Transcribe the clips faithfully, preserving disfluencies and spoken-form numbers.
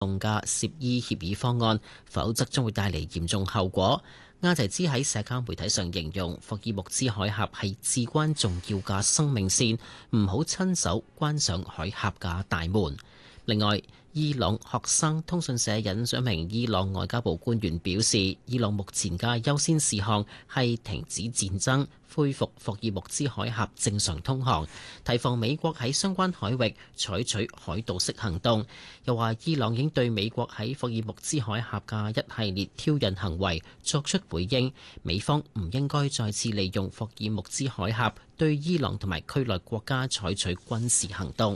動嘅涉伊協議方案，否則將會帶嚟嚴重後果。阿提茲喺社交媒體上形容霍爾木茲海峽係至關重要嘅生命線，唔好親手關上海峽嘅大門。另外，伊朗學生通訊社引述一名伊朗外交部官員表示，伊朗目前嘅優先事項係停止戰爭，恢復霍爾木茲海峽正常通航，提防美國喺相關海域採取海盜式行動。又話伊朗已經對美國喺霍爾木茲海峽嘅一系列挑釁行為作出回應，美方唔應該再次利用霍爾木茲海峽對伊朗同埋區內國家採取軍事行動。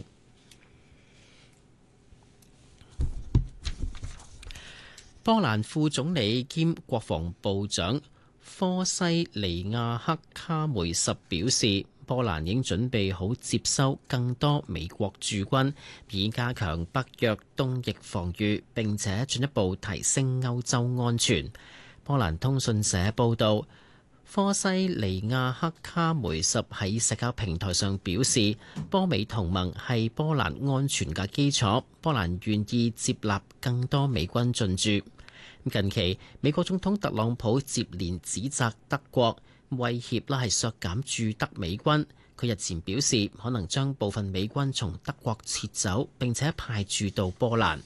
波蘭副總理兼國防部長科西尼亞克卡梅什表示，波蘭已經準備好接收更多美國駐軍，以加強北約東翼防禦，並且進一步提升歐洲安全。波蘭通訊社報導，科西尼亞克卡梅什喺社交平台上表示，波美同盟係波蘭安全嘅基礎，波蘭願意接納更多美軍進駐。近期，美國總統特朗普接連指責德國威脅啦係削減駐德美軍。佢日前表示，可能將部分美軍從德國撤走，並且派駐到波蘭。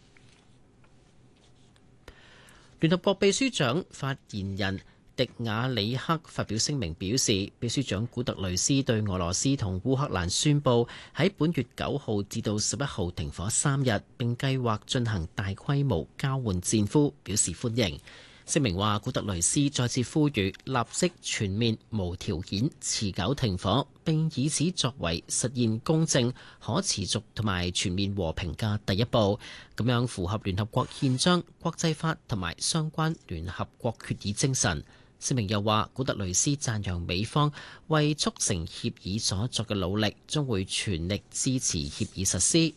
聯合國秘書長發言人迪亞里克發表聲明表示，秘書長古特雷斯對俄羅斯同烏克蘭宣布喺本月九號至到十一號停火三日，並計劃進行大規模交換戰俘，表示歡迎。聲明話，古特雷斯再次呼籲立即全面無條件持久停火，並以此作為實現公正、可持續同埋全面和平嘅第一步，咁樣符合聯合國憲章、國際法同埋相關聯合國決議精神。聲明又話，古特雷斯讚揚美方為促成協議所作嘅努力，將會全力支持協議實施。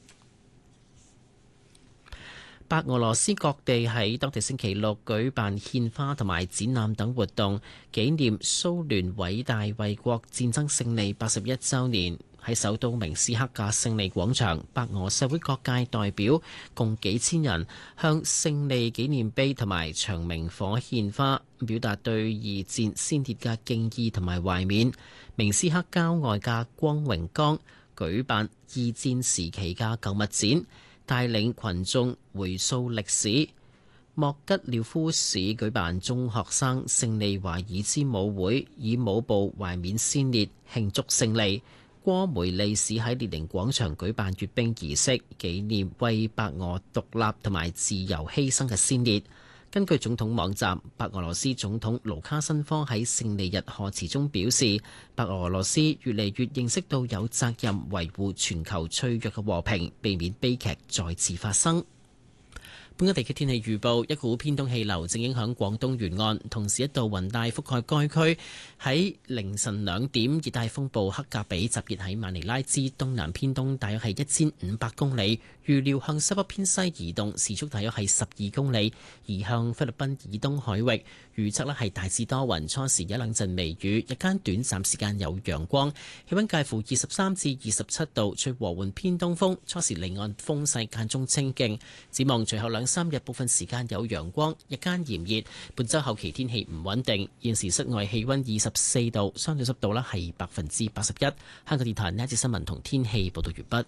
白俄羅斯各地喺當地星期六舉辦獻花同埋展覽等活動，紀念蘇聯偉大衛國戰爭勝利八十一週年。喺首都明斯克嘅勝利廣場，白俄社會各界代表共幾千人向勝利紀念碑同埋長明火獻花，表達對二戰先烈嘅敬意同埋懷緬。明斯克郊外嘅光榮崗舉辦二戰時期嘅舊物展，帶領群眾回溯歷史。莫吉廖夫市舉辦中學生勝利華爾茲舞會，以舞步懷緬先烈，慶祝勝利。戈梅利市喺列寧廣場舉辦閱兵儀式，紀念為白俄獨立同埋自由犧牲嘅先烈。根據總統網站，白俄羅斯總統盧卡申科喺勝利日賀詞中表示，白俄羅斯越嚟越認識到有責任維護全球脆弱嘅和平，避免悲劇再次發生。本港地區天氣預報，一股偏東氣流正影響廣東沿岸，同時一道雲帶覆蓋該區。喺凌晨兩點，熱帶風暴克格比集結喺馬尼拉之東南偏東，大約係一千五百公里，預料向西北偏西移動，時速大約係十二公里，移向菲律賓以東海域。預測咧係大致多雲，初時一兩陣微雨，日間短暫時間有陽光，氣溫介乎二十三至二十七度，吹和緩偏東風，初時離岸風勢間中清勁。展望隨後兩三日部分時間有陽光，日間炎熱。本週後期天氣唔穩定。現時室外氣溫二十四度，相對濕度咧係百分之八十一。香港電台呢一節新聞同天氣報道完畢。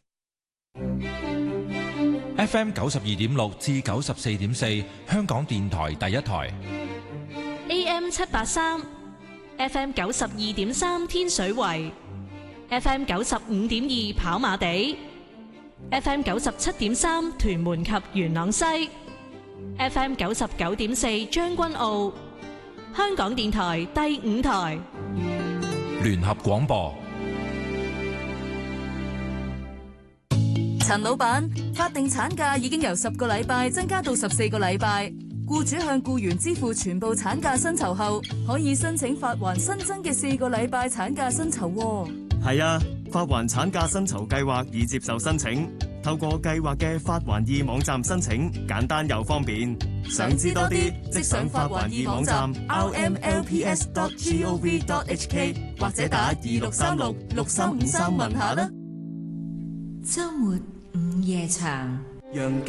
F M 九十二點六至九十四點四，香港電台第一台。 A M 七八三 ，F M 九十二點三天水圍 ，F M 九十五點二跑馬地 ，F M 九十七點三屯門及元朗西 ，F M 九十九點四將軍澳。香港電台第五台聯合廣播。 陳老闆，法定產假已經由十個禮拜增加到十四個禮拜。僱主向僱員支付全部產假薪酬後，可以申請發還新增嘅四個禮拜產假薪酬。 係啊，發還產假薪酬計劃已接受申請，透過計劃嘅發還易網站申請，簡單又方便。想知多啲，即上發還易網站 r m l p s dot gov dot h k 或者打二六三六六三五三問下啦。 週末午夜場。 讓